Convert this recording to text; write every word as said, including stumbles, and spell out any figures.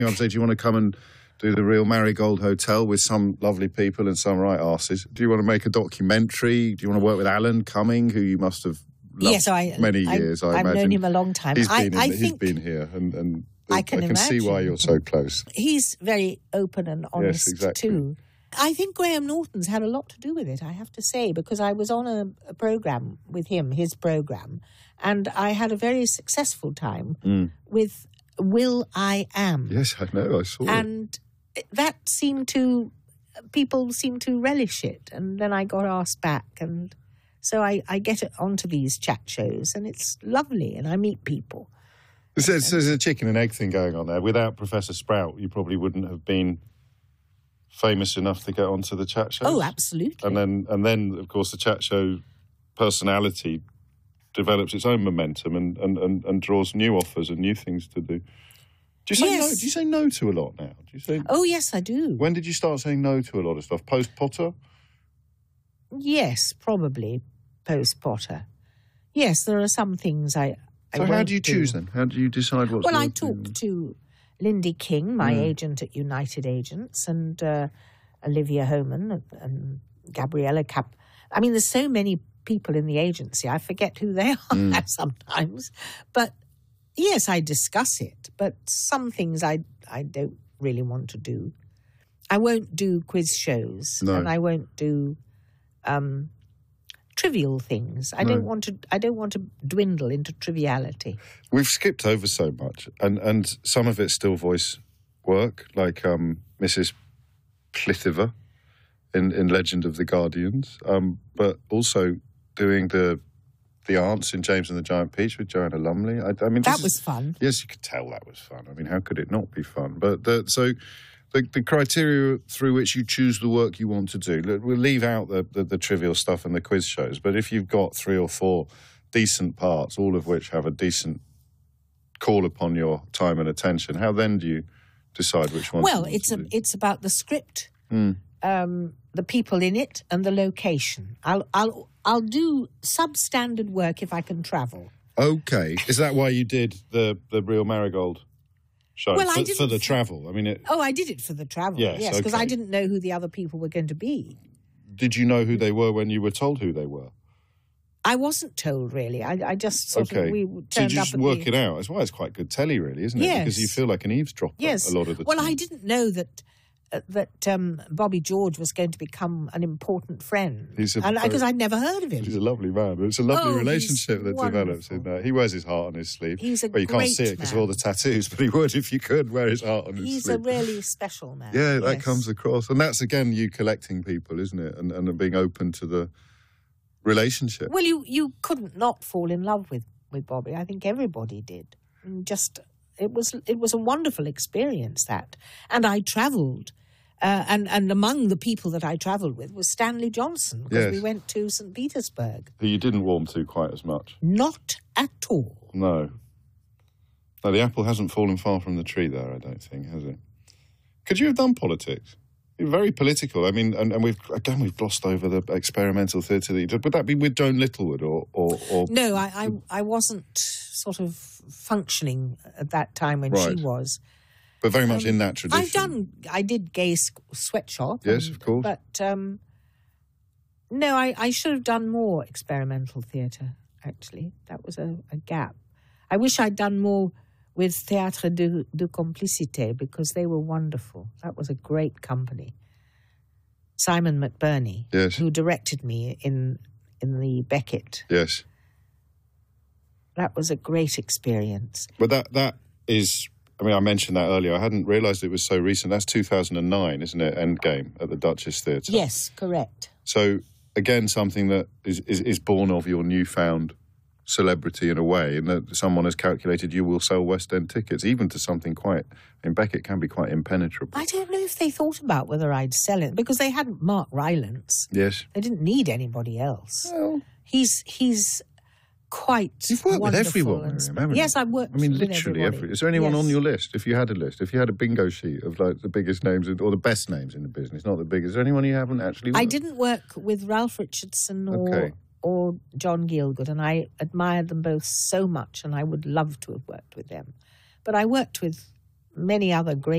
I'd say, do you want to come and do the Real Marigold Hotel with some lovely people and some right arses? Do you want to make a documentary? Do you want to work with Alan Cumming, who you must have loved yes, I, many I, years, I I've imagine? known him a long time. He's I, been, in, I he's think been here, and, and I can, I can see why you're so close. He's very open and honest, yes, exactly. too. I think Graham Norton's had a lot to do with it, I have to say, because I was on a, a programme with him, his programme, and I had a very successful time mm. with Will I Am. Yes, I know, I saw and it. And that seemed to, people seemed to relish it, and then I got asked back, and so I, I get it onto these chat shows, and it's lovely, and I meet people. There's, there's a chicken and egg thing going on there. Without Professor Sprout, you probably wouldn't have been famous enough to get onto the chat shows. Oh, absolutely. And then, and then, of course, the chat show personality develops its own momentum and, and, and, and draws new offers and new things to do. Do you say yes. no? Do you say no to a lot now? Do you say? Oh, yes, I do. When did you start saying no to a lot of stuff? Post Potter? Yes, probably post Potter. Yes, there are some things I. I so how do you do. choose then? How do you decide what's? Well, I talked to Lindy King, my mm. agent at United Agents, and uh, Olivia Homan and, and Gabriella Cap. I mean, there's so many people in the agency, I forget who they are mm. sometimes. But yes, I discuss it. But some things I I don't really want to do. I won't do quiz shows, no. and I won't do um, trivial things. I no. don't want to. I don't want to dwindle into triviality. We've skipped over so much, and, and some of it's still voice work, like um, Missus Plithiver in, in Legend of the Guardians, um, but also doing the the aunts in James and the Giant Peach with Joanna Lumley. I, I mean, that is, was fun. Yes, you could tell that was fun. I mean, how could it not be fun? But the, so. The, the criteria through which you choose the work you want to do, we'll leave out the, the, the trivial stuff and the quiz shows, but if you've got three or four decent parts, all of which have a decent call upon your time and attention, how then do you decide which one? Well, it's a, it's about the script, mm. um, the people in it, and the location. I'll I'll I'll do substandard work if I can travel. Okay, is that why you did the the Real Marigold show? Well, for, I didn't for the travel. I mean, it, oh, I did it for the travel. Yes, because okay. I didn't know who the other people were going to be. Did you know who they were when you were told who they were? I wasn't told, really. I, I just sort okay. of we turned so you just up work the... it out. That's why it's quite good telly, really, isn't it? Yes. Because you feel like an eavesdropper yes. a lot of the well, time. Well, I didn't know that uh, that um, Bobby George was going to become an important friend, because I'd never heard of him. He's a lovely man. It's a lovely oh, relationship that wonderful. develops in there. He wears his heart on his sleeve. He's a well, you great can't see it because man. of all the tattoos, but he would if you could wear his heart on his He's sleeve. He's a really special man. Yeah, yes. that comes across. And that's, again, you collecting people, isn't it? And, and being open to the relationship. Well, you, you couldn't not fall in love with, with Bobby. I think everybody did. And just it was it was a wonderful experience, that. And I travelled. Uh, and, and among the people that I travelled with was Stanley Johnson, because yes. we went to Saint Petersburg. Who you didn't warm to quite as much. Not at all. No. No, the apple hasn't fallen far from the tree there, I don't think, has it? Could you have done politics? You're very political. I mean, and, and we've again we've glossed over the experimental theatre that you did. Would that be with Joan Littlewood or, or, or no? I, I I wasn't sort of functioning at that time when right. she was, but very much um, in that tradition. I've done. I did Gay Sweatshop. Yes, and, of course. But um, no, I, I should have done more experimental theatre. Actually, that was a, a gap. I wish I'd done more with Théâtre de, de Complicité, because they were wonderful. That was a great company. Simon McBurney, yes. who directed me in in the Beckett. Yes. That was a great experience. But that that is, I mean, I mentioned that earlier. I hadn't realised it was so recent. That's two thousand nine, isn't it, Endgame at the Duchess Theatre? Yes, correct. So, again, something that is, is, is born of your newfound celebrity in a way, and that someone has calculated you will sell West End tickets, even to something quite, in Beckett can be quite impenetrable. I don't know if they thought about whether I'd sell it, because they hadn't Mark Rylance. Yes. They didn't need anybody else. Well, he's he's quite You've worked with everyone, and, Miriam, haven't you? Yes, I've worked I mean, with literally everybody. every. Is there anyone yes. on your list, if you had a list, if you had a bingo sheet of like the biggest names in, or the best names in the business, not the biggest, is there anyone you haven't actually worked I didn't work with Ralph Richardson or... Okay. or John Gielgud, and I admired them both so much, and I would love to have worked with them. But I worked with many other great